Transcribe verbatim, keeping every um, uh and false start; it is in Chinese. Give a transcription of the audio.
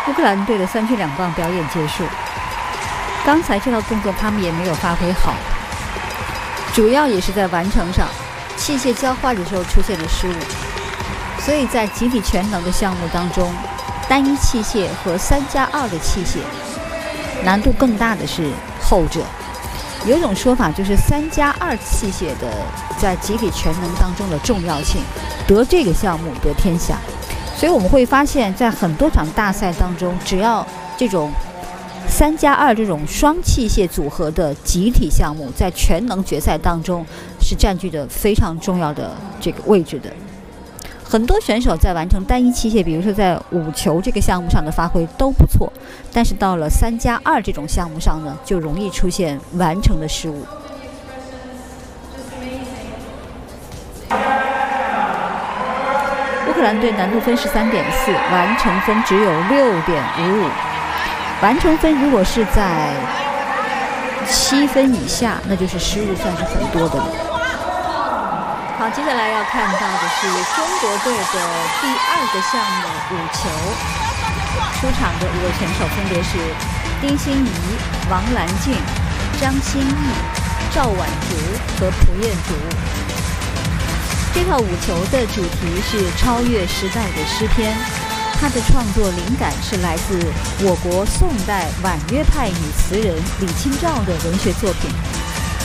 乌克兰队的三圈两棒表演结束，刚才这套动作他们也没有发挥好，主要也是在完成上，器械交换的时候出现了失误。所以在集体全能的项目当中，单一器械和三加二的器械难度更大的是后者。有一种说法就是三加二器械的在集体全能当中的重要性，得这个项目得天下。所以我们会发现，在很多场大赛当中，只要这种三加二这种双器械组合的集体项目，在全能决赛当中是占据着非常重要的这个位置的。很多选手在完成单一器械，比如说在五球这个项目上的发挥都不错，但是到了三加二这种项目上呢，就容易出现完成的失误。乌克兰队难度分十三点四，完成分只有六点五五。完成分如果是在七分以下，那就是失误算是很多的了。好，接下来要看到的是中国队的第二个项目五球，出场的五位选手分别是丁欣怡、王兰静、张歆艺、赵婉竹和蒲彦竹。这套五球的主题是超越时代的诗篇，它的创作灵感是来自我国宋代婉约派女词人李清照的文学作品。